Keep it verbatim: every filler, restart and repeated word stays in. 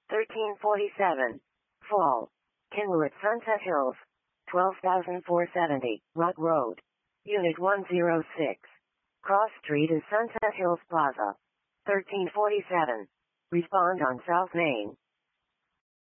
thirteen forty-seven. Fall. Kenwood Sunset Hills. twelve thousand four hundred seventy. Rock Road. Unit one oh six. Cross Street in Sunset Hills Plaza. thirteen forty-seven. Respond on South Main.